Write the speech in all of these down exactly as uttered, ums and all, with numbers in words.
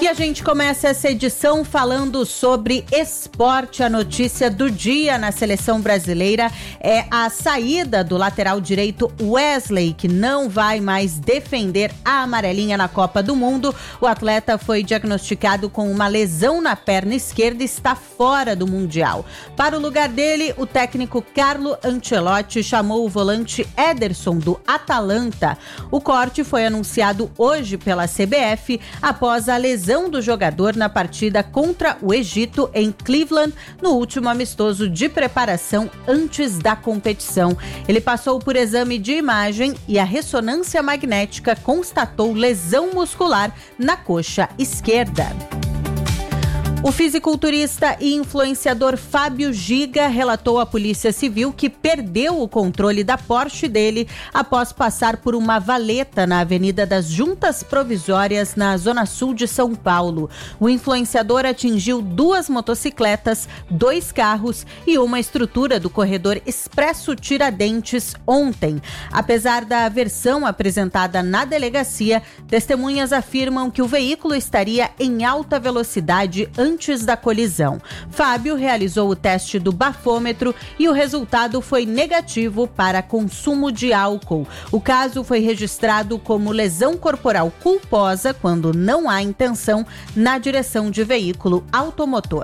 E a gente começa essa edição falando sobre esporte. A notícia do dia na seleção brasileira é a saída do lateral direito Wesley, que não vai mais defender a amarelinha na Copa do Mundo. O atleta foi diagnosticado com uma lesão na perna esquerda e está fora do Mundial. Para o lugar dele, o técnico Carlo Ancelotti chamou o volante Ederson do Atalanta. O corte foi anunciado hoje pela C B F após a lesão do jogador na partida contra o Egito em Cleveland, no último amistoso de preparação antes da competição. Ele passou por exame de imagem e a ressonância magnética constatou lesão muscular na coxa esquerda. O fisiculturista e influenciador Fábio Giga relatou à Polícia Civil que perdeu o controle da Porsche dele após passar por uma valeta na Avenida das Juntas Provisórias, na Zona Sul de São Paulo. O influenciador atingiu duas motocicletas, dois carros e uma estrutura do corredor Expresso Tiradentes ontem. Apesar da versão apresentada na delegacia, testemunhas afirmam que o veículo estaria em alta velocidade antes antes da colisão. Fábio realizou o teste do bafômetro e o resultado foi negativo para consumo de álcool. O caso foi registrado como lesão corporal culposa quando não há intenção na direção de veículo automotor.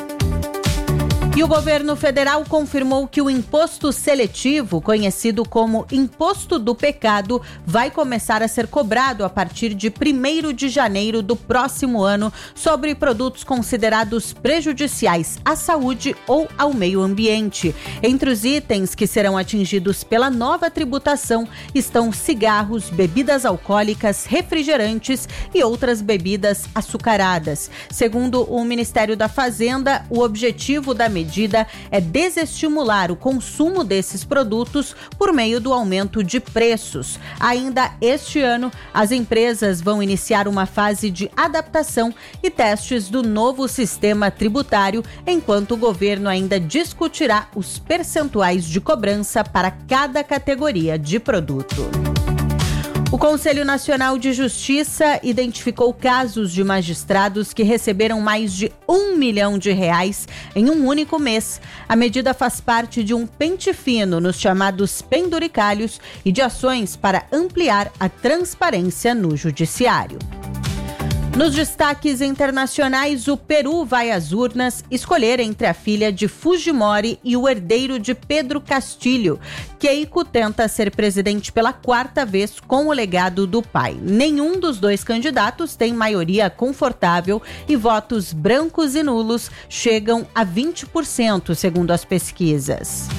E o governo federal confirmou que o imposto seletivo, conhecido como Imposto do Pecado, vai começar a ser cobrado a partir de primeiro de janeiro do próximo ano sobre produtos considerados prejudiciais à saúde ou ao meio ambiente. Entre os itens que serão atingidos pela nova tributação estão cigarros, bebidas alcoólicas, refrigerantes e outras bebidas açucaradas. Segundo o Ministério da Fazenda, o objetivo da medida medida é desestimular o consumo desses produtos por meio do aumento de preços. Ainda este ano, as empresas vão iniciar uma fase de adaptação e testes do novo sistema tributário, enquanto o governo ainda discutirá os percentuais de cobrança para cada categoria de produto. O Conselho Nacional de Justiça identificou casos de magistrados que receberam mais de um milhão de reais em um único mês. A medida faz parte de um pente fino nos chamados penduricalhos e de ações para ampliar a transparência no judiciário. Nos destaques internacionais, o Peru vai às urnas escolher entre a filha de Fujimori e o herdeiro de Pedro Castilho. Keiko tenta ser presidente pela quarta vez com o legado do pai. Nenhum dos dois candidatos tem maioria confortável e votos brancos e nulos chegam a vinte por cento, segundo as pesquisas.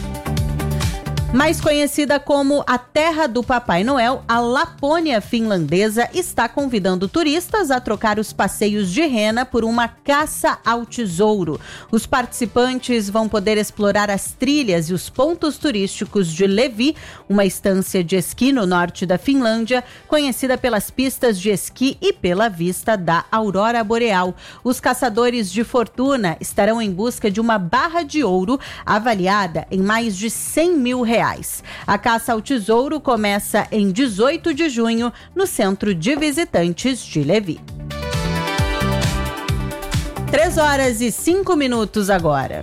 Mais conhecida como a terra do Papai Noel, a Lapônia finlandesa está convidando turistas a trocar os passeios de rena por uma caça ao tesouro. Os participantes vão poder explorar as trilhas e os pontos turísticos de Levi, uma estância de esqui no norte da Finlândia, conhecida pelas pistas de esqui e pela vista da aurora boreal. Os caçadores de fortuna estarão em busca de uma barra de ouro avaliada em mais de cem mil reais. A caça ao tesouro começa em dezoito de junho no Centro de Visitantes de Levi. Três horas e cinco minutos agora.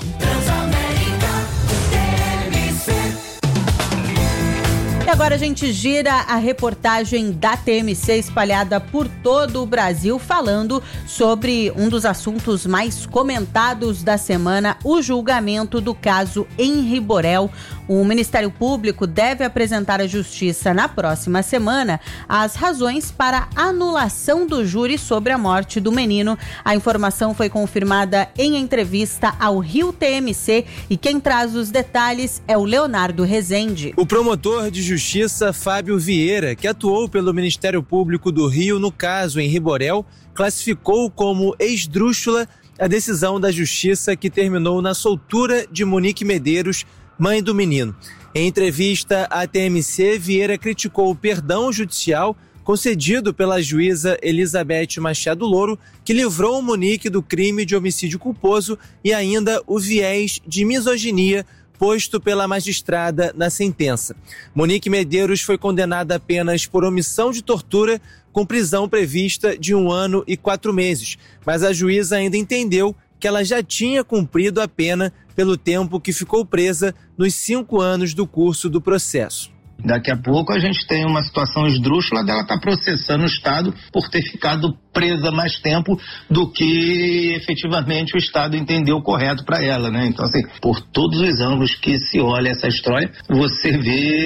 E agora a gente gira a reportagem da T M C espalhada por todo o Brasil, falando sobre um dos assuntos mais comentados da semana, o julgamento do caso Henri Borel. O Ministério Público deve apresentar à Justiça na próxima semana as razões para a anulação do júri sobre a morte do menino. A informação foi confirmada em entrevista ao Rio T M C e quem traz os detalhes é o Leonardo Rezende. O promotor de Justiça Fábio Vieira, que atuou pelo Ministério Público do Rio no caso Henri Borel, classificou como esdrúxula a decisão da Justiça que terminou na soltura de Monique Medeiros, mãe do menino. Em entrevista à T M C, Vieira criticou o perdão judicial concedido pela juíza Elizabeth Machado Louro, que livrou Monique do crime de homicídio culposo, e ainda o viés de misoginia posto pela magistrada na sentença. Monique Medeiros foi condenada apenas por omissão de tortura, com prisão prevista de um ano e quatro meses. Mas a juíza ainda entendeu que ela já tinha cumprido a pena pelo tempo que ficou presa nos cinco anos do curso do processo. Daqui a pouco a gente tem uma situação esdrúxula dela estar tá processando o Estado por ter ficado presa mais tempo do que efetivamente o Estado entendeu correto para ela, né? Então, assim, por todos os ângulos que se olha essa história, você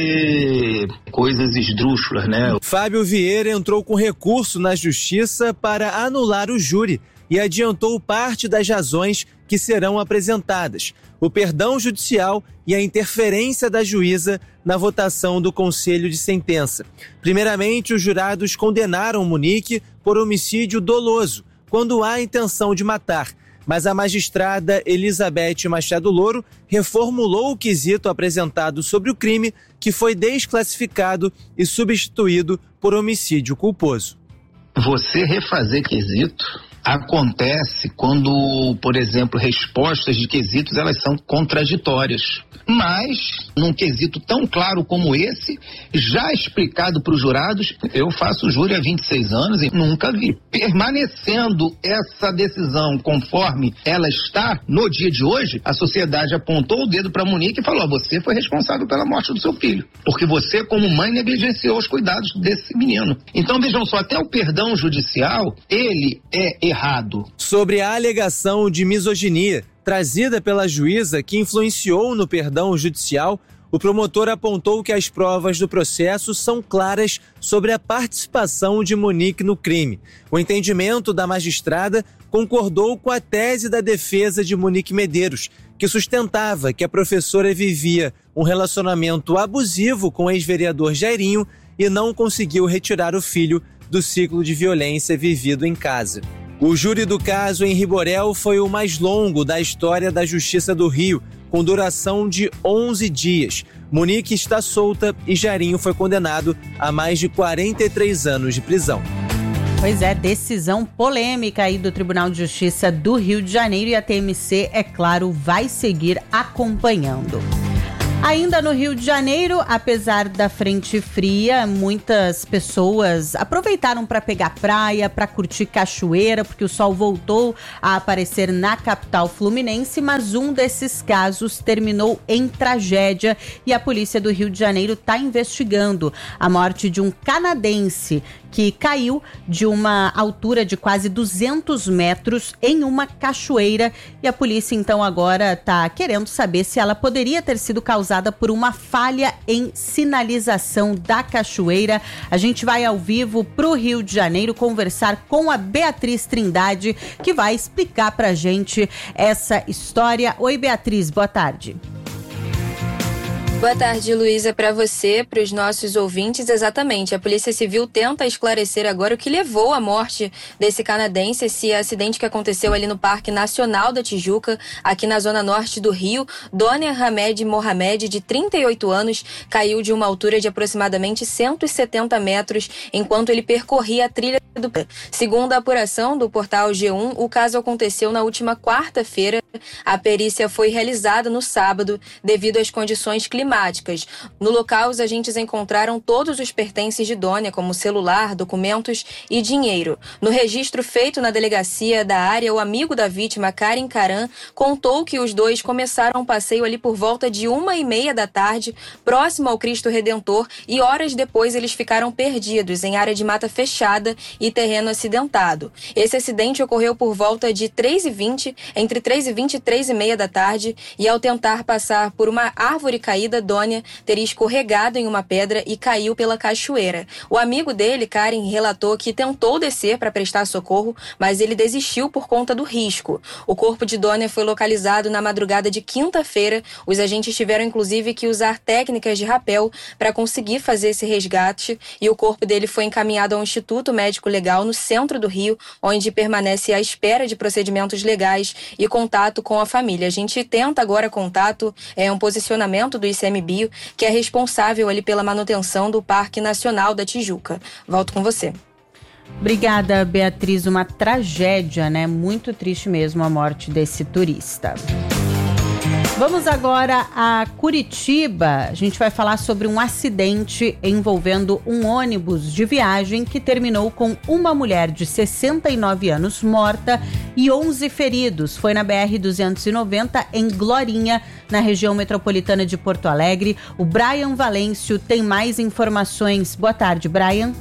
vê coisas esdrúxulas, né? Fábio Vieira entrou com recurso na Justiça para anular o júri e adiantou parte das razões que serão apresentadas: o perdão judicial e a interferência da juíza na votação do conselho de sentença. Primeiramente, os jurados condenaram Monique por homicídio doloso, quando há intenção de matar. Mas a magistrada Elizabeth Machado Louro reformulou o quesito apresentado sobre o crime, que foi desclassificado e substituído por homicídio culposo. Você refazer quesito acontece quando, por exemplo, respostas de quesitos elas são contraditórias. Mas, num quesito tão claro como esse, já explicado para os jurados, eu faço júri há vinte e seis anos e nunca vi. Permanecendo essa decisão conforme ela está no dia de hoje, a sociedade apontou o dedo para Monique e falou: você foi responsável pela morte do seu filho, porque você, como mãe, negligenciou os cuidados desse menino. Então, vejam só, até o perdão judicial, ele é errado. Sobre a alegação de misoginia trazida pela juíza que influenciou no perdão judicial, o promotor apontou que as provas do processo são claras sobre a participação de Monique no crime. O entendimento da magistrada concordou com a tese da defesa de Monique Medeiros, que sustentava que a professora vivia um relacionamento abusivo com o ex-vereador Jairinho e não conseguiu retirar o filho do ciclo de violência vivido em casa. O júri do caso em Riborel foi o mais longo da história da Justiça do Rio, com duração de onze dias. Monique está solta e Jairinho foi condenado a mais de quarenta e três anos de prisão. Pois é, decisão polêmica aí do Tribunal de Justiça do Rio de Janeiro, e a T M C, é claro, vai seguir acompanhando. Ainda no Rio de Janeiro, apesar da frente fria, muitas pessoas aproveitaram para pegar praia, para curtir cachoeira, porque o sol voltou a aparecer na capital fluminense, mas um desses casos terminou em tragédia e a polícia do Rio de Janeiro está investigando a morte de um canadense que caiu de uma altura de quase duzentos metros em uma cachoeira, e a polícia então agora está querendo saber se ela poderia ter sido causada por uma falha em sinalização da cachoeira. A gente vai ao vivo para o Rio de Janeiro conversar com a Beatriz Trindade, que vai explicar para a gente essa história. Oi, Beatriz, boa tarde. Boa tarde, Luísa, para você, para os nossos ouvintes. Exatamente, a Polícia Civil tenta esclarecer agora o que levou à morte desse canadense, esse acidente que aconteceu ali no Parque Nacional da Tijuca, aqui na zona norte do Rio. Donia Hamed Mohamed, de trinta e oito anos, caiu de uma altura de aproximadamente cento e setenta metros enquanto ele percorria a trilha do... Segundo a apuração do portal G um, o caso aconteceu na última quarta-feira. A perícia foi realizada no sábado devido às condições climáticas. No local, os agentes encontraram todos os pertences de Donia, como celular, documentos e dinheiro. No registro feito na delegacia da área, o amigo da vítima, Karim Karan, contou que os dois começaram um passeio ali por volta de uma e meia da tarde, próximo ao Cristo Redentor, e horas depois eles ficaram perdidos em área de mata fechada e terreno acidentado. Esse acidente ocorreu por volta de três e vinte, entre três e vinte e três e meia da tarde, e ao tentar passar por uma árvore caída, Donia teria escorregado em uma pedra e caiu pela cachoeira. O amigo dele, Karim, relatou que tentou descer para prestar socorro, mas ele desistiu por conta do risco. O corpo de Donia foi localizado na madrugada de quinta-feira. Os agentes tiveram inclusive que usar técnicas de rapel para conseguir fazer esse resgate, e o corpo dele foi encaminhado ao Instituto Médico Legal no centro do Rio, onde permanece à espera de procedimentos legais e contato com a família. A gente tenta agora contato, é um posicionamento do I C M Bio, que é responsável ali pela manutenção do Parque Nacional da Tijuca. Volto com você. Obrigada, Beatriz. Uma tragédia, né? Muito triste mesmo a morte desse turista. Vamos agora a Curitiba. A gente vai falar sobre um acidente envolvendo um ônibus de viagem que terminou com uma mulher de sessenta e nove anos morta e onze feridos. Foi na B R duzentos e noventa, em Glorinha, na região metropolitana de Porto Alegre. O Brian Valêncio tem mais informações. Boa tarde, Brian.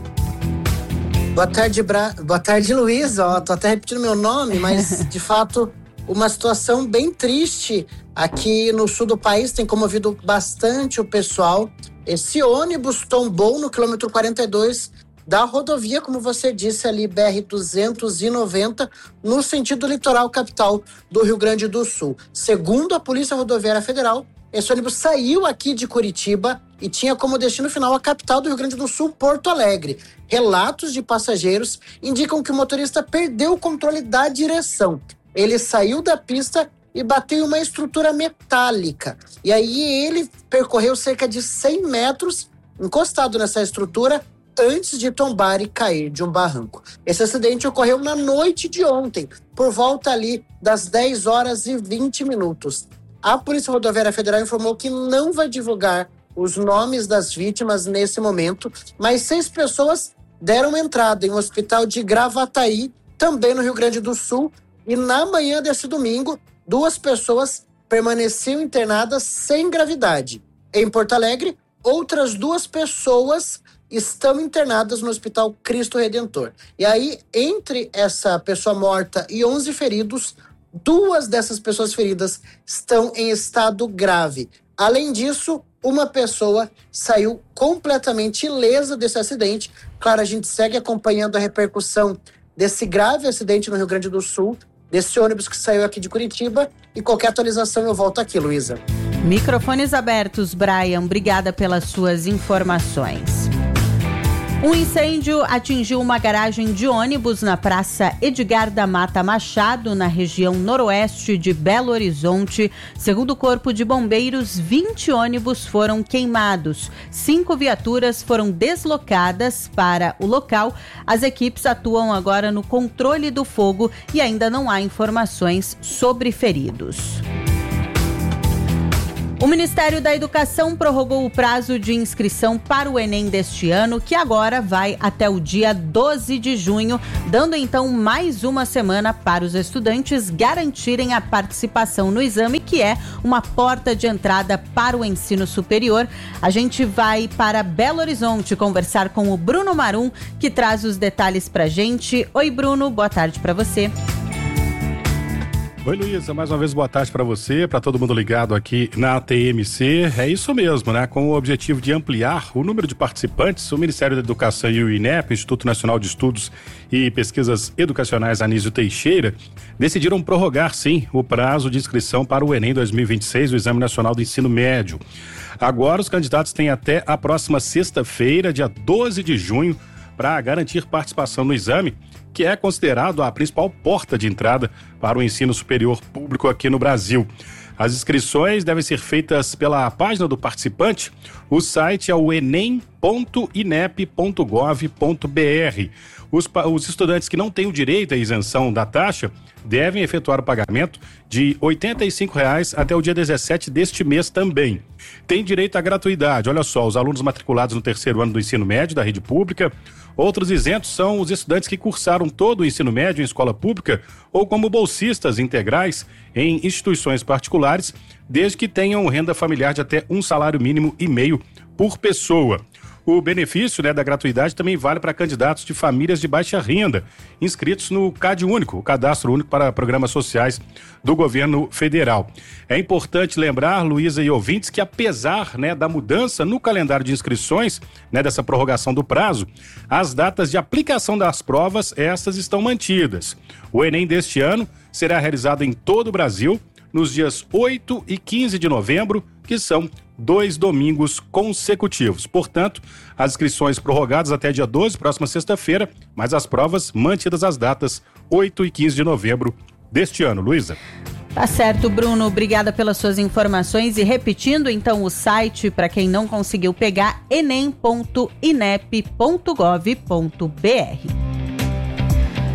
Boa tarde, Bra... Boa tarde, Luiz. Ó, tô até repetindo meu nome, mas de fato uma situação bem triste aqui no sul do país, tem comovido bastante o pessoal. Esse ônibus tombou no quilômetro quarenta e dois da rodovia, como você disse ali, B R duzentos e noventa, no sentido litoral capital do Rio Grande do Sul. Segundo a Polícia Rodoviária Federal, esse ônibus saiu aqui de Curitiba e tinha como destino final a capital do Rio Grande do Sul, Porto Alegre. Relatos de passageiros indicam que o motorista perdeu o controle da direção. Ele saiu da pista e bateu em uma estrutura metálica. E aí ele percorreu cerca de cem metros, encostado nessa estrutura, antes de tombar e cair de um barranco. Esse acidente ocorreu na noite de ontem, por volta ali das dez horas e vinte minutos. A Polícia Rodoviária Federal informou que não vai divulgar os nomes das vítimas nesse momento, mas seis pessoas deram entrada em um hospital de Gravataí, também no Rio Grande do Sul, e na manhã desse domingo, duas pessoas permaneciam internadas sem gravidade. Em Porto Alegre, outras duas pessoas estão internadas no Hospital Cristo Redentor. E aí, entre essa pessoa morta e onze feridos, duas dessas pessoas feridas estão em estado grave. Além disso, uma pessoa saiu completamente ilesa desse acidente. Claro, a gente segue acompanhando a repercussão desse grave acidente no Rio Grande do Sul, desse ônibus que saiu aqui de Curitiba, e qualquer atualização eu volto aqui, Luísa. Microfones abertos, Brian. Obrigada pelas suas informações. Um incêndio atingiu uma garagem de ônibus na Praça Edgar da Mata Machado, na região noroeste de Belo Horizonte. Segundo o Corpo de Bombeiros, vinte ônibus foram queimados. Cinco viaturas foram deslocadas para o local. As equipes atuam agora no controle do fogo e ainda não há informações sobre feridos. O Ministério da Educação prorrogou o prazo de inscrição para o Enem deste ano, que agora vai até o dia doze de junho, dando então mais uma semana para os estudantes garantirem a participação no exame, que é uma porta de entrada para o ensino superior. A gente vai para Belo Horizonte conversar com o Bruno Marum, que traz os detalhes para a gente. Oi, Bruno, boa tarde para você. Oi, Luísa, mais uma vez boa tarde para você, para todo mundo ligado aqui na T M C. É isso mesmo, né? Com o objetivo de ampliar o número de participantes, o Ministério da Educação e o INEP, Instituto Nacional de Estudos e Pesquisas Educacionais Anísio Teixeira, decidiram prorrogar, sim, o prazo de inscrição para o Enem dois mil e vinte e seis, o Exame Nacional do Ensino Médio. Agora, os candidatos têm até a próxima sexta-feira, dia doze de junho, para garantir participação no exame, que é considerado a principal porta de entrada para o ensino superior público aqui no Brasil. As inscrições devem ser feitas pela página do participante. O site é o enem ponto inep ponto gov ponto br. Os, os estudantes que não têm o direito à isenção da taxa devem efetuar o pagamento de oitenta e cinco reais até o dia dezessete deste mês também. Tem direito à gratuidade. Olha só, os alunos matriculados no terceiro ano do ensino médio da rede pública. Outros isentos são os estudantes que cursaram todo o ensino médio em escola pública ou como bolsistas integrais em instituições particulares, desde que tenham renda familiar de até um salário mínimo e meio por pessoa. O benefício, né, da gratuidade também vale para candidatos de famílias de baixa renda, inscritos no CAD Único, o Cadastro Único para Programas Sociais do Governo Federal. É importante lembrar, Luísa e ouvintes, que apesar, né, da mudança no calendário de inscrições, né, dessa prorrogação do prazo, as datas de aplicação das provas, essas estão mantidas. O Enem deste ano será realizado em todo o Brasil, nos dias oito e quinze de novembro, que são dois domingos consecutivos. Portanto, as inscrições prorrogadas até dia doze, próxima sexta-feira, mas as provas mantidas as datas oito e quinze de novembro deste ano. Luísa. Tá certo, Bruno. Obrigada pelas suas informações. E repetindo, então, o site, para quem não conseguiu pegar, enem ponto inep ponto gov ponto br.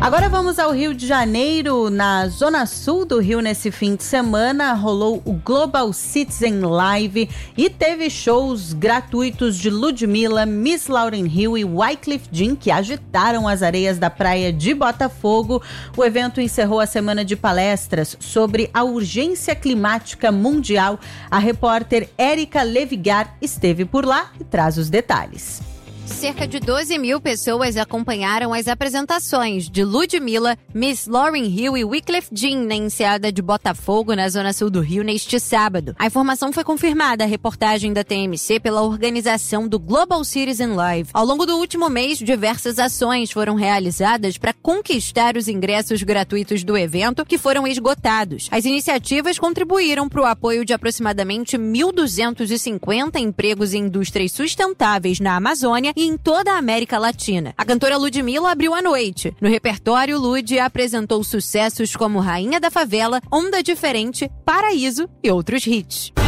Agora vamos ao Rio de Janeiro. Na zona sul do Rio, nesse fim de semana, rolou o Global Citizen Live e teve shows gratuitos de Ludmilla, Miss Lauryn Hill e Wyclef Jean, que agitaram as areias da praia de Botafogo. O evento encerrou a semana de palestras sobre a urgência climática mundial. A repórter Érica Levigar esteve por lá e traz os detalhes. Cerca de doze mil pessoas acompanharam as apresentações de Ludmilla, Miss Lauryn Hill e Wyclef Jean na enseada de Botafogo, na zona sul do Rio, neste sábado. A informação foi confirmada à reportagem da T M C pela organização do Global Citizen Live. Ao longo do último mês, diversas ações foram realizadas para conquistar os ingressos gratuitos do evento, que foram esgotados. As iniciativas contribuíram para o apoio de aproximadamente mil duzentos e cinquenta empregos em indústrias sustentáveis na Amazônia e em toda a América Latina. A cantora Ludmilla abriu a noite. No repertório, Lud apresentou sucessos como Rainha da Favela, Onda Diferente, Paraíso e outros hits.